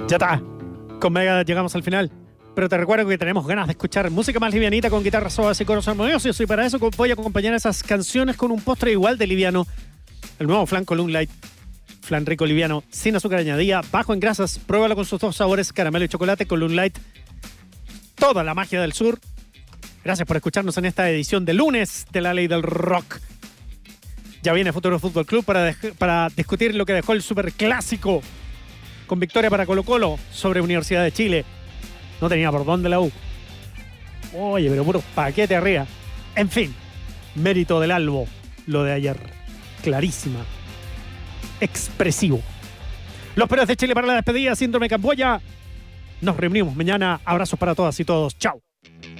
Ya está. Con Mega llegamos al final. Pero te recuerdo que tenemos ganas de escuchar música más livianita con guitarras suaves y coros armoniosos. Y para eso voy a acompañar esas canciones con un postre igual de liviano. El nuevo flan Column Light. Flan rico liviano, sin azúcar añadida, bajo en grasas. Pruébalo con sus dos sabores, caramelo y chocolate. Column Light. Toda la magia del sur. Gracias por escucharnos en esta edición de lunes de La Ley del Rock. Ya viene Futuro Fútbol Club para discutir lo que dejó el superclásico con victoria para Colo-Colo sobre Universidad de Chile. No tenía por dónde la U. Oye, pero puro paquete arriba. En fin, mérito del Albo, lo de ayer. Clarísima. Expresivo. Los Perros de Chile para la despedida, Síndrome Camboya. Nos reunimos mañana. Abrazos para todas y todos. Chao.